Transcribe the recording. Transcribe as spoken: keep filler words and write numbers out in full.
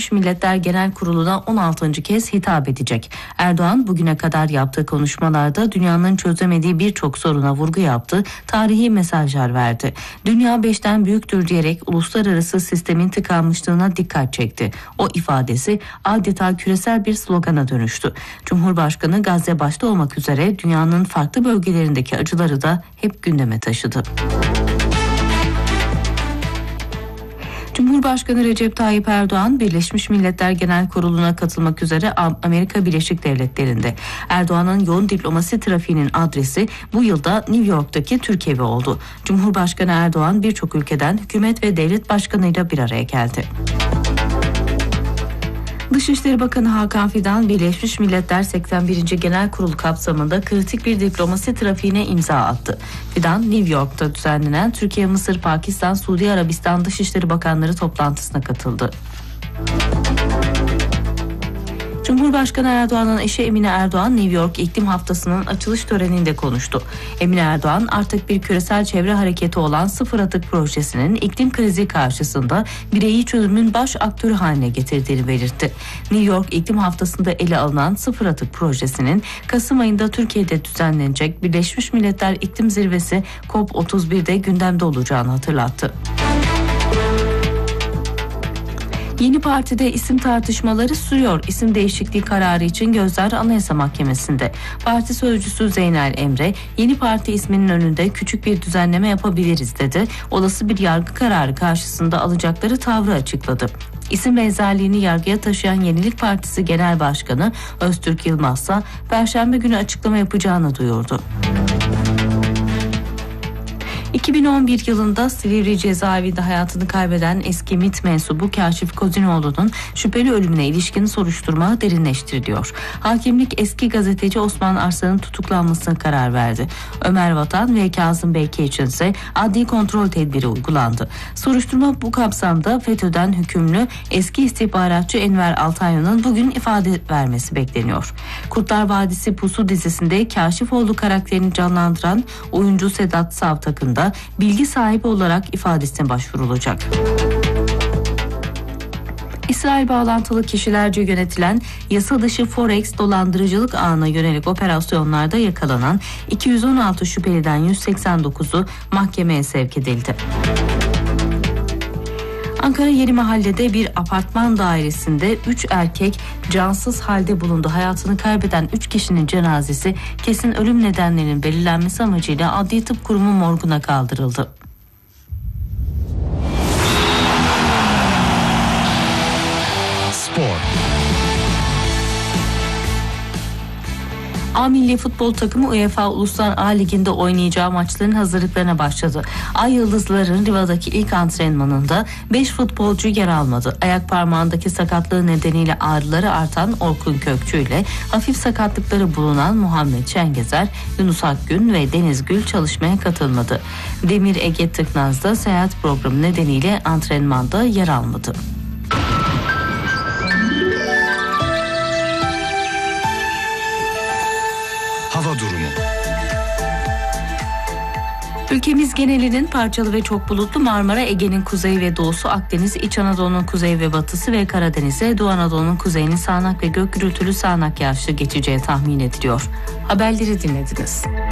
Birleşmiş Milletler Genel Kurulu'na on altıncı kez hitap edecek. Erdoğan bugüne kadar yaptığı konuşmalarda dünyanın çözemediği birçok soruna vurgu yaptı, tarihi mesajlar verdi. Dünya beşten büyüktür diyerek uluslararası sistemin tıkanmışlığına dikkat çekti. O ifadesi adeta küresel bir slogana dönüştü. Cumhurbaşkanı Gazze başta olmak üzere dünyanın farklı bölgelerindeki acıları da hep gündeme taşıdı. Cumhurbaşkanı Recep Tayyip Erdoğan, Birleşmiş Milletler Genel Kurulu'na katılmak üzere Amerika Birleşik Devletleri'nde. Erdoğan'ın yoğun diplomasi trafiğinin adresi bu yılda New York'taki Türk Evi oldu. Cumhurbaşkanı Erdoğan birçok ülkeden hükümet ve devlet başkanıyla bir araya geldi. Dışişleri Bakanı Hakan Fidan, Birleşmiş Milletler seksen birinci Genel Kurulu kapsamında kritik bir diplomasi trafiğine imza attı. Fidan, New York'ta düzenlenen Türkiye, Mısır, Pakistan, Suudi Arabistan Dışişleri Bakanları toplantısına katıldı. Cumhurbaşkanı Erdoğan'ın eşi Emine Erdoğan, New York İklim Haftası'nın açılış töreninde konuştu. Emine Erdoğan, artık bir küresel çevre hareketi olan Sıfır Atık Projesi'nin iklim krizi karşısında bireyi çözümün baş aktörü haline getirdiğini belirtti. New York İklim Haftası'nda ele alınan Sıfır Atık Projesi'nin Kasım ayında Türkiye'de düzenlenecek Birleşmiş Milletler İklim Zirvesi COP otuz bir'de gündemde olacağını hatırlattı. Yeni Parti'de isim tartışmaları sürüyor. İsim değişikliği kararı için gözler Anayasa Mahkemesi'nde. Parti sözcüsü Zeynel Emre, Yeni Parti isminin önünde küçük bir düzenleme yapabiliriz dedi. Olası bir yargı kararı karşısında alacakları tavrı açıkladı. İsim benzerliğini yargıya taşıyan Yenilik Partisi Genel Başkanı Öztürk Yılmaz ise Perşembe günü açıklama yapacağını duyurdu. iki bin on bir yılında Silivri cezaevinde hayatını kaybeden eski MİT mensubu Kaşif Kozinoğlu'nun şüpheli ölümüne ilişkin soruşturma derinleştiriliyor. Hakimlik eski gazeteci Osman Arslan'ın tutuklanmasına karar verdi. Ömer Vatan ve Kazım Beyke için ise adli kontrol tedbiri uygulandı. Soruşturma bu kapsamda FETÖ'den hükümlü eski istihbaratçı Enver Altaylı'nın bugün ifade vermesi bekleniyor. Kurtlar Vadisi Pusu dizisinde Kaşifoğlu karakterini canlandıran oyuncu Sedat Savtak'ın da bilgi sahibi olarak ifadesine başvurulacak. İsrail bağlantılı kişilerce yönetilen yasa dışı Forex dolandırıcılık ağına yönelik operasyonlarda yakalanan iki yüz on altı şüpheliden yüz seksen dokuzu mahkemeye sevk edildi. Ankara Yenimahalle'de bir apartman dairesinde üç erkek cansız halde bulundu. Hayatını kaybeden üç kişinin cenazesi kesin ölüm nedenlerinin belirlenmesi amacıyla Adli Tıp Kurumu morguna kaldırıldı. Spor. A Milli Futbol takımı UEFA Uluslar A Ligi'nde oynayacağı maçların hazırlıklarına başladı. Ay Yıldızların Riva'daki ilk antrenmanında beş futbolcu yer almadı. Ayak parmağındaki sakatlığı nedeniyle ağrıları artan Orkun Kökçü ile hafif sakatlıkları bulunan Muhammed Şengezer, Yunus Akgün ve Deniz Gül çalışmaya katılmadı. Demir Ege Tıknaz da seyahat programı nedeniyle antrenmanda yer almadı. Hava durumu. Ülkemiz genelinin parçalı ve çok bulutlu, Marmara, Ege'nin kuzeyi ve doğusu, Akdeniz, İç Anadolu'nun kuzeyi ve batısı ve Karadeniz'e, Doğu Anadolu'nun kuzeyinin sağanak ve gök gürültülü sağanak yağışlı geçeceği tahmin ediliyor. Haberleri dinlediniz.